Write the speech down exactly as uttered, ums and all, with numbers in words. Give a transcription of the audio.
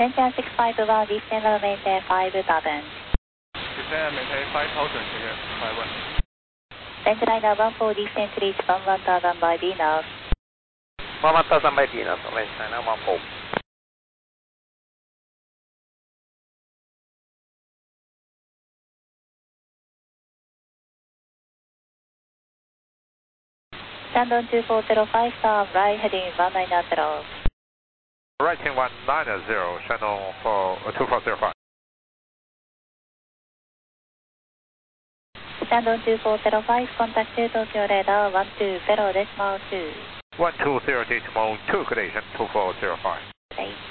Center six five one, descend maintain five thousand. Descend maintain five thousand, 谢谢，快问。 Center liner one four, descend reach one one thousand by D now. one one thousand by D now, range liner one four. Stand on two four zero five, star right heading one nine zero. Right heading one nine zero, channel for two four zero five. Stand on two four zero five, contact to Tokyo radar one two zero decimal two. one two zero decimal two, collision two four zero five. Right.